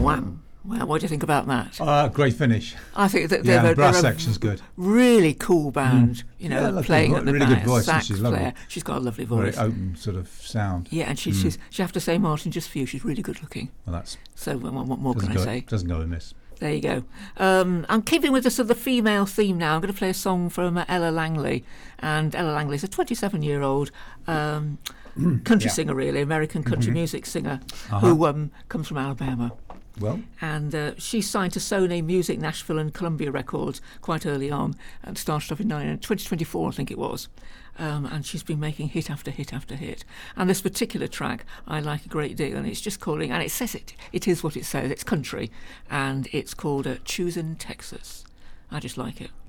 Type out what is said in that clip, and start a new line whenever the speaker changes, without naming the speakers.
Wham! Well, what do you think about that?
Great finish.
I think that
Yeah,
they're
brass
a
section's good.
really cool band. You know,
Yeah,
playing
lovely,
at the
really
back,
good voice,
sax
she's lovely.
player. She's got a lovely
Very
voice.
open sort of sound.
Yeah, and she's she have to say, Martin, just for you, she's really good looking.
Well, that's
So what more can I say?
Doesn't go amiss.
There you go. I'm keeping with the sort of the female theme now. I'm going to play a song from Ella Langley, and Ella Langley is a 27-year-old country singer, really, American country music singer, who comes from Alabama.
Well,
And she signed to Sony Music Nashville and Columbia Records quite early on, and started off in 2024, I think it was. And she's been making hit after hit after hit. And this particular track I like a great deal, and it's just calling, and it says it is what it says, it's country, and it's called Choosin' Texas. I just like it.